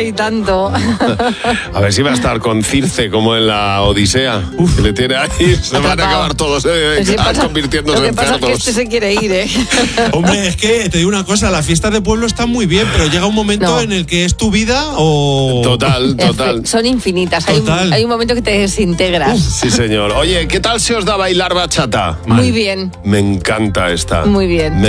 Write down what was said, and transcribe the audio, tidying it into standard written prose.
y tanto. A ver si va a estar con Circe como en la Odisea. Que le tiene ahí, se van a acabar todos convirtiéndose en cerdos. Lo que pasa es que se quiere ir, ¿eh? Hombre, es que te digo una cosa, las fiestas de pueblo están muy bien, pero llega un momento en el que es tu vida o... Total. Son infinitas. Hay un momento que te desintegras. Sí, señor. Oye, ¿qué tal se os da bailar bachata? Muy bien. Me encanta esta. Muy bien.